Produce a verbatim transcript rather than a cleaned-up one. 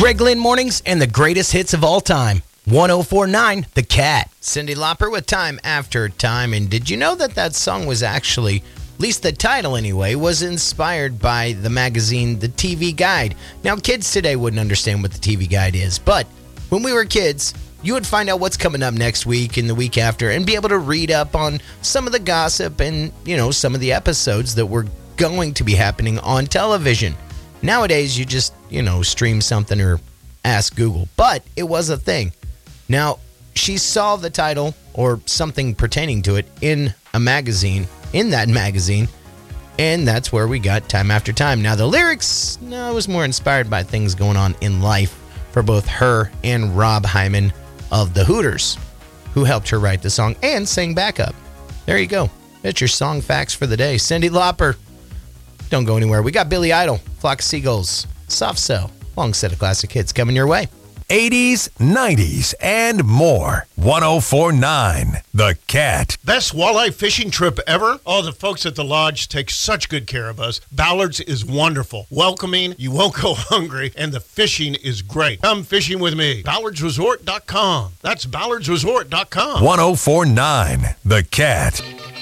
Greg Lynn Mornings and the greatest hits of all time. one oh four point nine The Cat. Cyndi Lauper with Time After Time. And did you know that that song was actually, at least the title anyway, was inspired by the magazine The T V Guide? Now, kids today wouldn't understand what the T V Guide is, but when we were kids, you would find out what's coming up next week and the week after and be able to read up on some of the gossip and, you know, some of the episodes that were going to be happening on television. Nowadays, you just, you know, stream something or ask Google, but it was a thing. Now, she saw the title or something pertaining to it in a magazine, in that magazine, and that's where we got Time After Time. Now, the lyrics, no, it was more inspired by things going on in life for both her and Rob Hyman of the Hooters, who helped her write the song and sing backup. There you go. That's your song facts for the day. Cyndi Lauper. Don't go anywhere. We got Billy Idol, Flock of Seagulls, Soft Cell, long set of classic hits coming your way. eighties, nineties, and more. one oh four point nine The Cat. Best walleye fishing trip ever? Oh, the folks at the lodge take such good care of us. Ballard's is wonderful, welcoming, you won't go hungry, and the fishing is great. Come fishing with me. Ballards Resort dot com. That's Ballards Resort dot com. one oh four point nine The Cat.